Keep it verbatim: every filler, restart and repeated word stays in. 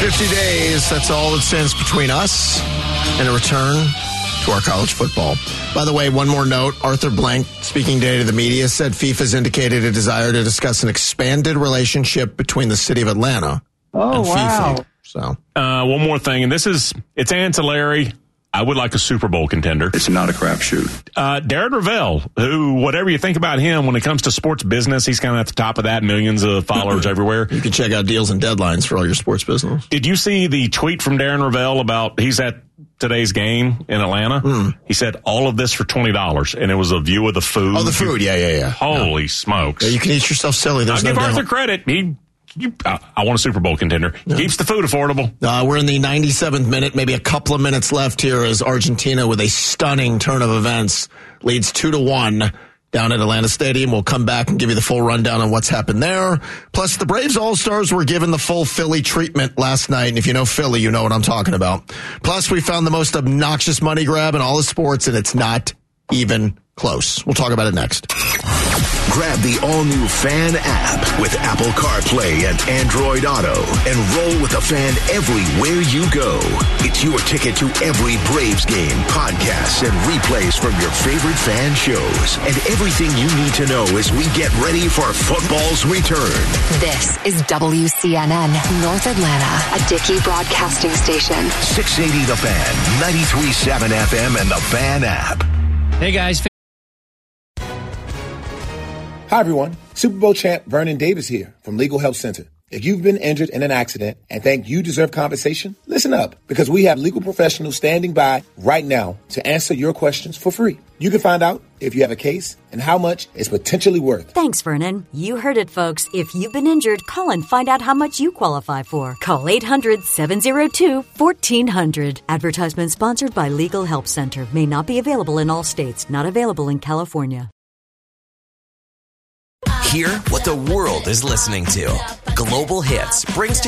fifty days, that's all that stands between us and a return to our college football. By the way, one more note. Arthur Blank, speaking today to the media, said FIFA's indicated a desire to discuss an expanded relationship between the city of Atlanta oh, and wow. FIFA. So, uh, one more thing, and this is, it's ancillary. I would like a Super Bowl contender. It's not a crapshoot. Uh, Darren Ravel, who, whatever you think about him when it comes to sports business, he's kind of at the top of that, millions of followers everywhere. You can check out deals and deadlines for all your sports business. Did you see the tweet from Darren Ravel about he's at today's game in Atlanta? Mm. He said, all of this for twenty dollars, and it was a view of the food. Oh, the food, yeah, yeah, yeah. Holy no. smokes. Yeah, you can eat yourself silly. There's I'll no give Arthur doubt. credit. He You, uh, I want a Super Bowl contender. Yeah. Keeps the food affordable. Uh, we're in the ninety-seventh minute, maybe a couple of minutes left here as Argentina, with a stunning turn of events, leads two to one down at Atlanta Stadium. We'll come back and give you the full rundown on what's happened there. Plus, the Braves All-Stars were given the full Philly treatment last night. And if you know Philly, you know what I'm talking about. Plus, we found the most obnoxious money grab in all of sports, and it's not even close. We'll talk about it next. Grab the all-new Fan app with Apple CarPlay and Android Auto and roll with the Fan everywhere you go. It's your ticket to every Braves game, podcasts, and replays from your favorite Fan shows. And everything you need to know as we get ready for football's return. This is W C N N North Atlanta, a Dickey broadcasting station. six eighty The Fan, ninety-three point seven F M, and the Fan app. Hey, guys. Hi, everyone. Super Bowl champ Vernon Davis here from Legal Help Center. If you've been injured in an accident and think you deserve compensation, listen up, because we have legal professionals standing by right now to answer your questions for free. You can find out if you have a case and how much it's potentially worth. Thanks, Vernon. You heard it, folks. If you've been injured, call and find out how much you qualify for. Call eight hundred, seven oh two, fourteen hundred. Advertisement sponsored by Legal Help Center. May not be available in all states. Not available in California. Hear what the world is listening to. Global Hits brings